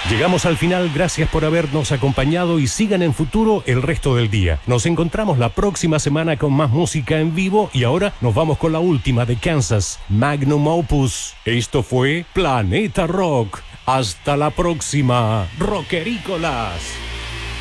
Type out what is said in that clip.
Llegamos al final, gracias por habernos acompañado y sigan en Futuro el resto del día. Nos encontramos la próxima semana con más música en vivo y ahora nos vamos con la última de Kansas, Magnum Opus. Esto fue Planeta Rock. Hasta la próxima, rockerícolas.